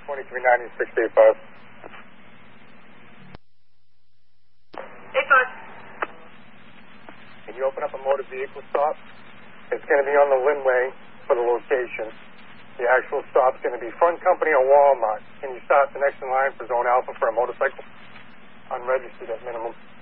2390-685. 85. Can you open up a motor vehicle stop? It's going to be on the Linway for the location. The actual stop's going to be Front Company or Walmart. Can you start the next in line for Zone Alpha for a motorcycle? Unregistered at minimum.